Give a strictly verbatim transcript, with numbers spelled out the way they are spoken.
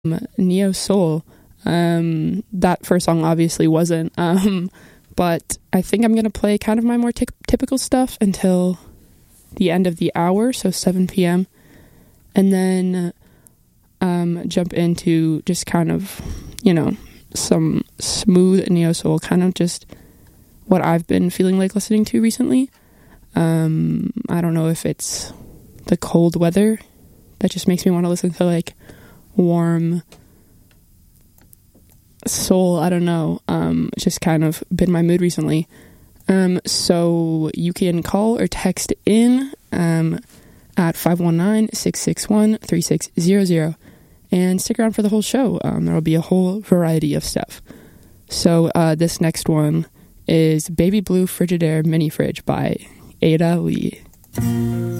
Neo Soul. Um, that first song obviously wasn't, um, but I think I'm going to play kind of my more t- typical stuff until the end of the hour, so seven p.m. And then um, jump into just kind of, you know, some smooth Neo Soul, kind of just what I've been feeling like listening to recently. Um, I don't know if it's the cold weather that just makes me want to listen to like warm soul. I don't know. Um, it's just kind of been my mood recently. Um, so you can call or text in um, at five one nine, six six one, three six zero zero and stick around for the whole show. Um, there will be a whole variety of stuff. So uh, this next one is Baby Blue Frigidaire Mini Fridge by Ada Lee.